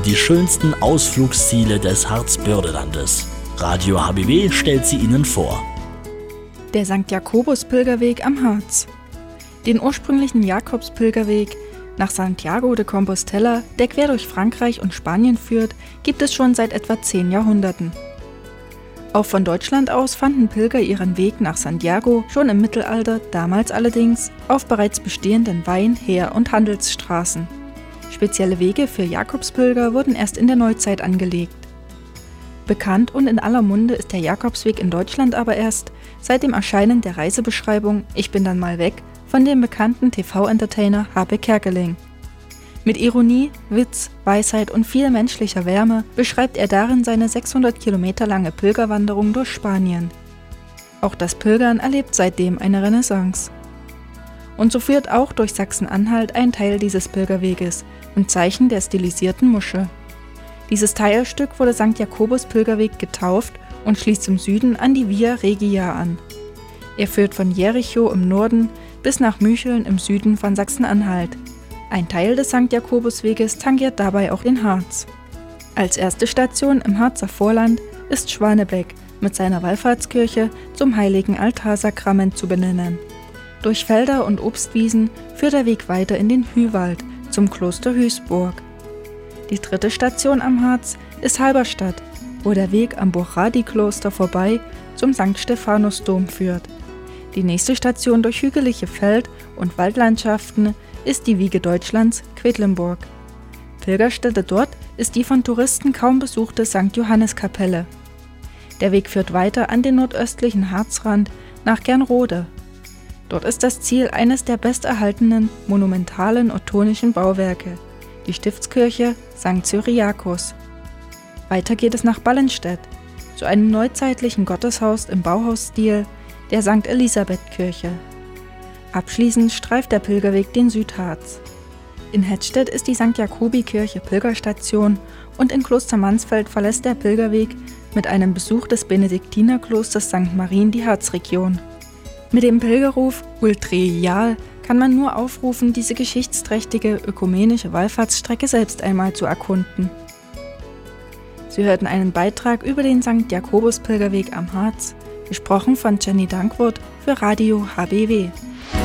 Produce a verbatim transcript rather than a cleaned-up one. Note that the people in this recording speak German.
Die schönsten Ausflugsziele des Harzbördelandes. Radio H B W stellt sie Ihnen vor. Der Sankt Jakobus-Pilgerweg am Harz. Den ursprünglichen Jakobspilgerweg nach Santiago de Compostela, der quer durch Frankreich und Spanien führt, gibt es schon seit etwa zehn Jahrhunderten. Auch von Deutschland aus fanden Pilger ihren Weg nach Santiago schon im Mittelalter, damals allerdings auf bereits bestehenden Wein-, Heer- und Handelsstraßen. Spezielle Wege für Jakobspilger wurden erst in der Neuzeit angelegt. Bekannt und in aller Munde ist der Jakobsweg in Deutschland aber erst seit dem Erscheinen der Reisebeschreibung »Ich bin dann mal weg« von dem bekannten T V-Entertainer Harpe Kerkeling. Mit Ironie, Witz, Weisheit und viel menschlicher Wärme beschreibt er darin seine sechshundert Kilometer lange Pilgerwanderung durch Spanien. Auch das Pilgern erlebt seitdem eine Renaissance. Und so führt auch durch Sachsen-Anhalt ein Teil dieses Pilgerweges im Zeichen der stilisierten Muschel. Dieses Teilstück wurde Sankt Jakobus-Pilgerweg getauft und schließt im Süden an die Via Regia an. Er führt von Jericho im Norden bis nach Mücheln im Süden von Sachsen-Anhalt. Ein Teil des Sankt Jakobusweges tangiert dabei auch den Harz. Als erste Station im Harzer Vorland ist Schwanebeck mit seiner Wallfahrtskirche zum heiligen Altarsakrament zu benennen. Durch Felder und Obstwiesen führt der Weg weiter in den Hüwald zum Kloster Hüßburg. Die dritte Station am Harz ist Halberstadt, wo der Weg am Bochadi-Kloster vorbei zum Sankt Stephanusdom führt. Die nächste Station durch hügelige Feld- und Waldlandschaften ist die Wiege Deutschlands, Quedlinburg. Pilgerstätte dort ist die von Touristen kaum besuchte Sankt Johanniskapelle. Der Weg führt weiter an den nordöstlichen Harzrand nach Gernrode. Dort ist das Ziel eines der besterhaltenen monumentalen ottonischen Bauwerke, die Stiftskirche Sankt Cyriakus. Weiter geht es nach Ballenstedt, zu einem neuzeitlichen Gotteshaus im Bauhausstil, der Sankt Elisabeth-Kirche. Abschließend streift der Pilgerweg den Südharz. In Hettstedt ist die Sankt Jakobi-Kirche Pilgerstation und in Kloster Mansfeld verlässt der Pilgerweg mit einem Besuch des Benediktinerklosters Sankt Marien die Harzregion. Mit dem Pilgerruf Ultreial kann man nur aufrufen, diese geschichtsträchtige ökumenische Wallfahrtsstrecke selbst einmal zu erkunden. Sie hörten einen Beitrag über den Sankt Jakobus-Pilgerweg am Harz, gesprochen von Jenny Dankwart für Radio H B W.